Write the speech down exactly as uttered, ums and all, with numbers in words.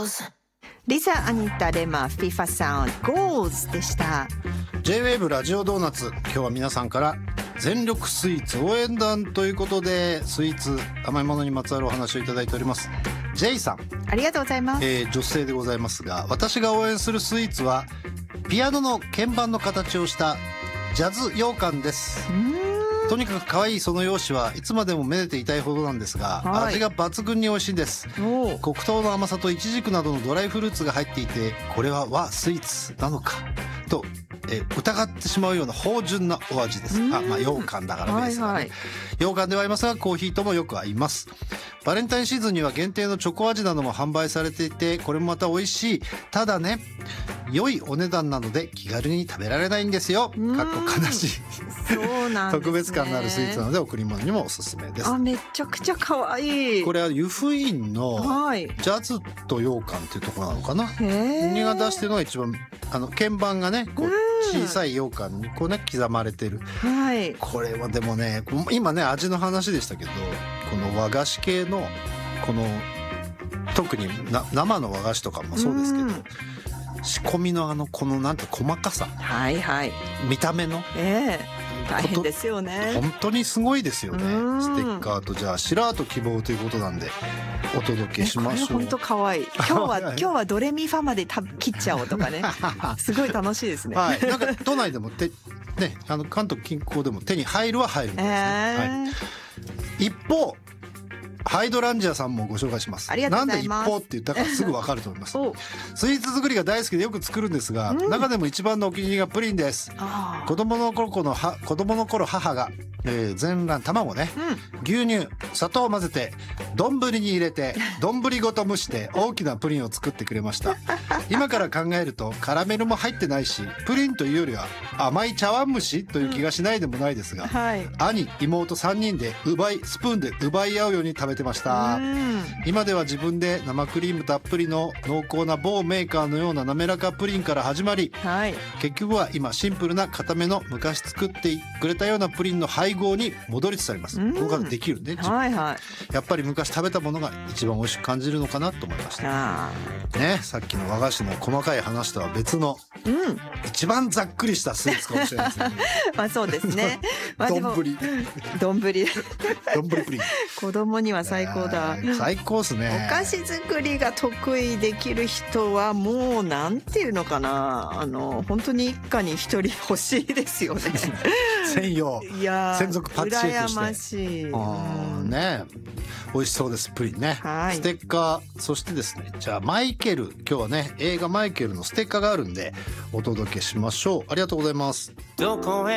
goals。 リサ・アニタ・レマ、フィファサウンド、Goals でした。 ジェイウェーブ ラジオドーナツ、今日は皆さんから全力スイーツ応援団ということで、スイーツ甘いものにまつわるお話をいただいております。 J さん、 ありがとうございます、 えー、女性でございますが、私が応援するスイーツはピアノの鍵盤の形をしたジャズ羊羹です。 うーん、 とにかく可愛いその容姿はいつまでもめでていたいほどなんですが、 はい、 味が抜群に美味しいんです。 お黒糖の甘さとイチジクなどのドライフルーツが入っていて、これは和スイーツなのかと、えー、疑ってしまうような芳醇なお味です。あ、まあ羊羹だからベースがね、はいはい、羊羹ではありますがコーヒーともよく合います。バレンタインシーズンには限定のチョコ味なども販売されていて、これもまた美味しい。ただね、良いお値段なので気軽に食べられないんですよ。かっこ悲しい。 そうなんですね。 特別感のあるスイーツなので贈り物にもおすすめです。 あ、めちゃくちゃ可愛い。 これは湯布院のジはい、 ャズと羊羹っていうところなのかな。 へにが出してるのが一番、あの鍵盤がね、こう小さい羊羹にこうね刻まれてる。 はい。 これはでもね、今ね味の話でしたけど、この和菓子系のこの特にな生の和菓子とかもそうですけど、仕込みのあのこのなんて細かさ、 はいはい、 見た目の、 ええ、大変ですよね。 本当にすごいですよね。ステッカーとじゃあ白跡希望ということなんでお届けしましょう。 本当可愛い。今日は今日はドレミファまでた切っちゃおうとかね。すごい楽しいですね。 はい。なんか都内でもてね、あの関東近郊でも手に入るは入るんですね。えーはい、一方。ハイドランジャーさんもご紹介します。 ありがとうございます。 なんで一方って言ったかすぐ分かると思います。スイーツ作りが大好きでよく作るんですが、うん、中でも一番のお気に入りがプリンです。子供の頃のは子供の頃母が、えー、全卵卵ね、うん、牛乳砂糖を混ぜて丼に入れて丼ごと蒸して大きなプリンを作ってくれました。今から考えるとカラメルも入ってないし、プリンというよりは甘い茶碗蒸しという気がしないでもないですが、うん、はい、兄妹さんにんで奪いスプーンで奪い合うように食べてました。今では自分で生クリームたっぷりの濃厚な某メーカーのような滑らかプリンから始まり、はい、結局は今シンプルな固めの昔作ってくれたようなプリンの配合に戻りつつあります。これからできるね、はいはい、やっぱり昔食べたものが一番美味しく感じるのかなと思いましたね。さっきの和菓子の細かい話とは別の、うん、一番ざっくりしたスイーツかもしれないですね。 まあそうですね。 どんぶりどんぶりどんぶりプリン、 子供には最高だ。 最高っすね。 お菓子作りが得意できる人はもうなんていうのかな、あの本当に一家に一人欲しいですよね。 専用、いや専属パティシエとして羨ましい。 あね、美味しそうですプリンね。ステッカー、そしてですね、じゃあマイケル、今日はね映画マイケルのステッカーがあるんでお届けしましょう。ありがとうございます。どこへ